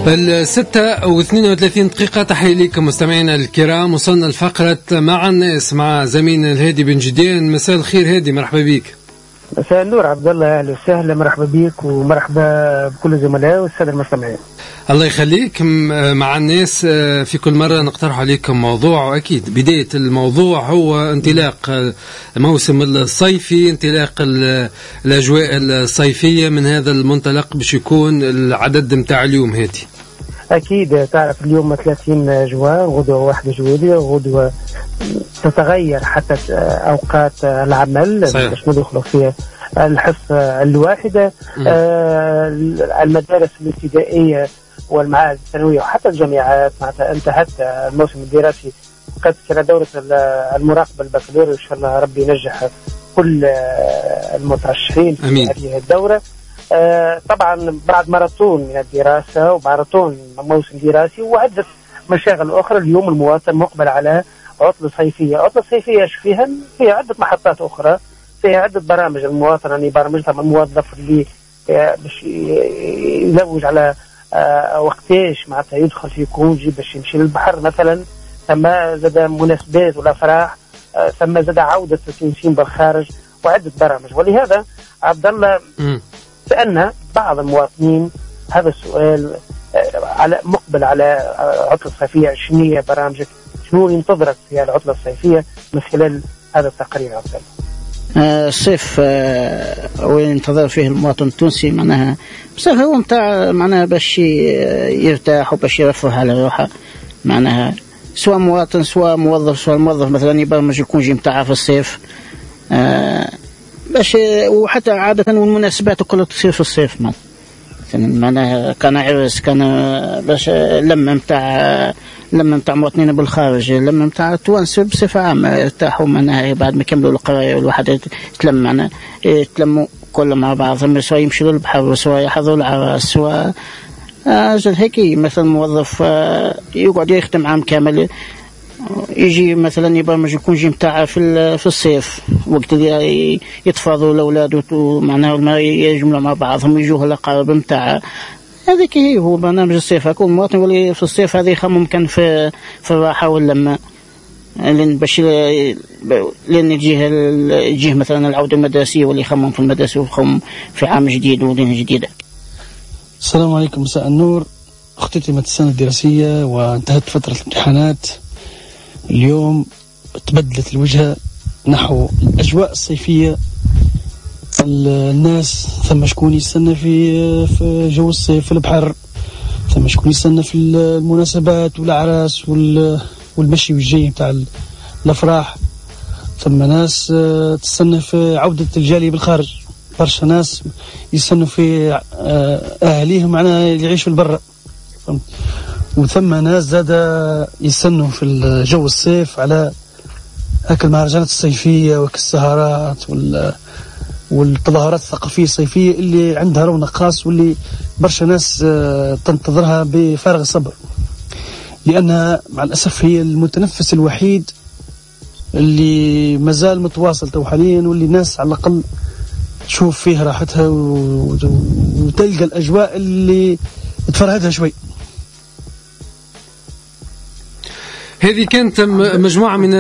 6:32 تحية لكم مستمعينا الكرام. وصلنا لفقرة مع الناس مع زميلنا الهادي بن جديان. مساء الخير هادي، مرحبا بك. مساء النور عبد الله، اهلا وسهلا، مرحبا بك ومرحبا بكل الزملاء والساده المستمعين. الله يخليك. مع الناس في كل مرة نقترح عليكم موضوع، وأكيد بداية الموضوع هو انطلاق موسم الصيفي، انطلاق الأجواء الصيفية. من هذا المنطلق باش يكون العدد متاع اليوم هادي. أكيد تعرف اليوم 30 جوان، غدوة 1 جويلية، غدوة تتغير حتى أوقات العمل باش ندخلوا فيها الحصة الواحدة. المدارس الابتدائية والمعاهد الثانوية وحتى الجامعات معناتها انتهت الموسم الدراسي، قد كان دورة المراقبة البكالوريا، وإن شاء الله ربي ينجح كل المترشحين في هذه الدورة. طبعا بعد ماراثون من الدراسة وماراثون موسم دراسي وعدة مشاغل أخرى، اليوم المواطن مقبل على عطلة صيفية. عطلة صيفية فيها عدة محطات أخرى، فيها عدة برامج. المواطن يعني برامج الموظف اللي باش يزوج على وقتاش معناتها يدخل في كونجي باش يمشي للبحر مثلا، ثم زاد مناسبات والأفراح، ثم زاد عودة تنسيم بالخارج وعدة برامج. ولهذا عبد الله سألنا بعض المواطنين هذا السؤال، على مقبل على عطلة صيفية، شنو هي برامجك، شنو ينتظرك في العطلة الصيفية من خلال هذا التقرير عبد الله؟ الصيف وين ينتظر فيه المواطن التونسي معناها بس هو متاع معناها باش يرتاح وباش يرفه على روحه، معناها سواء مواطن سواء موظف. سواء الموظف مثلا يبرمج الكونجي متاعه في الصيف باش، وحتى عادة والمناسبات كلها تصير في الصيف معناها كان عرس، كان باش لما متاع مواطنين بالخارج، لما متاع توانسة بصفة عامة يرتاحوا معناها بعد ما يكملوا القراية والواحد يتلم معناها يتلموا كل مع بعضهم، سواء يمشوا للبحر سواء يحضروا العراس سواء أجل هيك. مثلا موظف يقعد يخدم عام كامل، يجي مثلا يبرمج الكونجي متاعه في الصيف وقت اللي يتفاضوا الاولاد معناها يجمعوا مع بعضهم يجوه الاقارب متاعه. هذاك هو برنامج الصيف. يكون المواطن ولي في الصيف هذه يخمم كان في الراحه واللمه، لين باش لين يجيه مثلا العوده المدرسيه، واللي يخمم في المدرسه ويخمم في عام جديد ودين جديده. السلام عليكم، مساء النور. اختتمت السنه الدراسيه وانتهت فتره الامتحانات. اليوم تبدلت الوجهة نحو الأجواء الصيفية. الناس ثم شكون يستنى في جو الصيف في البحر، ثم شكون يستنى في المناسبات والأعراس والمشي والجي بتاع الأفراح، ثم ناس تستنى في عودة الجالية بالخارج. برشا ناس يستنوا في أهليهم معناها يعيشوا البرة، وثم ناس زاد يستنوا في الجو الصيف على هاك المهرجانات الصيفية والسهرات والتظاهرات الثقافية الصيفية اللي عندها رونق خاص، واللي برشا ناس تنتظرها بفارغ الصبر، لأنها مع الأسف هي المتنفس الوحيد اللي مازال متواصل تو حاليا، واللي الناس على الأقل تشوف فيها راحتها وتلقى الأجواء اللي تفرهدها شوي. هذه كانت مجموعة من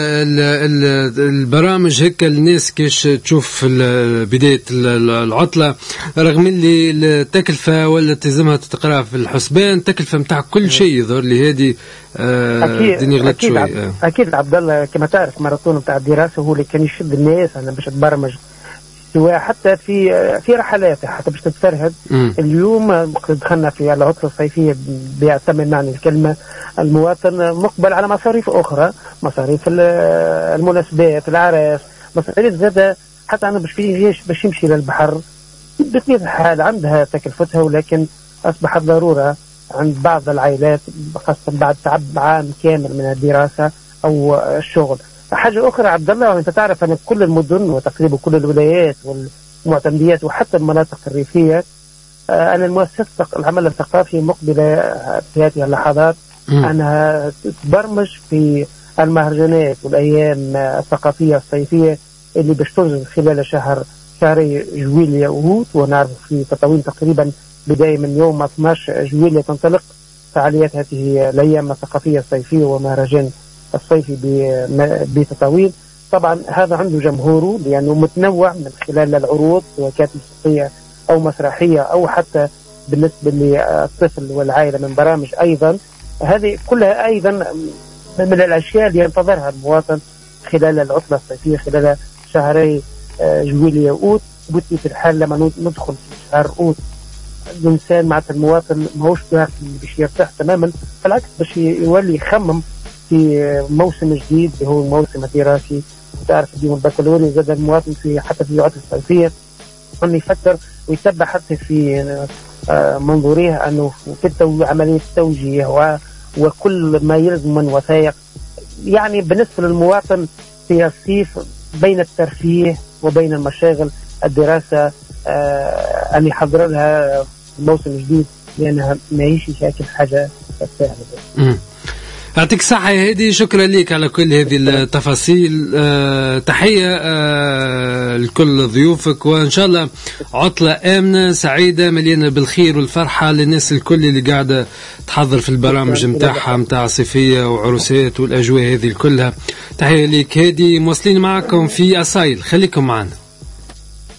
البرامج هيك الناس كيش تشوف بداية العطلة، رغم اللي التكلفة ولا تلزمها تقرأ في الحسبان، تكلفة متاع كل شيء يظهر لي هذه الدنيا غلط شوي. أكيد عبد الله، كما تعرف ماراثون متاع الدراسة هو اللي كان يشد الناس أنا باش تبرمج، سواء حتى في رحلات حتى باش تتفرهد. اليوم دخلنا في العطلة الصيفية بيعتمد معنى الكلمة، المواطن مقبل على مصاريف أخرى، مصاريف المناسبات، العراس، مصاريف زادة. حتى أنا باش يمشي للبحر بطبيعة الحال عندها تكلفتها، ولكن أصبحت ضرورة عند بعض العائلات خاصة بعد تعب عام كامل من الدراسة أو الشغل. حاجة أخرى عبد الله، وأنت تعرف أن كل المدن وتقريبا كل الولايات والمعتمديات وحتى المناطق الريفية، أن المؤسسات العمل الثقافي مقبلة في هذه اللحظات أنها تبرمج في المهرجانات والأيام الثقافية الصيفية اللي باش تنجز خلال شهري جويلية وهوت، ونعرف في تطاوين تقريبا بداية من يوم 12 جويلية تنطلق فعاليات هذه الأيام الثقافية الصيفية ومهرجان الصيفي بتطاوين. طبعا هذا عنده جمهوره لأنه متنوع من خلال العروض سواء كانت موسيقية أو مسرحية أو حتى بالنسبة للطفل والعائلة من برامج أيضا. هذه كلها أيضا من الأشياء اللي ينتظرها المواطن خلال العطلة الصيفية خلال شهري جويلية وأوت. في الحال لما ندخل في شهر أوت الإنسان مع المواطن ماهوش باش يرتاح تماما، بالعكس باش يولي يخمم في موسم جديد اللي هو الموسم الدراسي. تعرف اليوم البكالوريا زاد المواطن في حتى في العطلة الصيفية أن يفكر ويتبع حتى في منظوريه أنه في عملية التوجيه وكل ما يلزم من وثائق. يعني بالنسبة للمواطن في الصيف بين الترفيه وبين المشاغل الدراسة أن يحضر لها موسم جديد لأنها ما هيش شاكل حاجة سهلة. يعطيك الصحة يا هادي، شكرا لك على كل هذه التفاصيل. تحية لكل ضيوفك، وإن شاء الله عطلة آمنة سعيدة مليانة بالخير والفرحة للناس الكل اللي قاعدة تحضر في البرامج متاعها متاع صيفية وعروسات والأجواء هذه كلها. تحية لك هادي، مواصلين معكم في أصايل، خليكم معنا.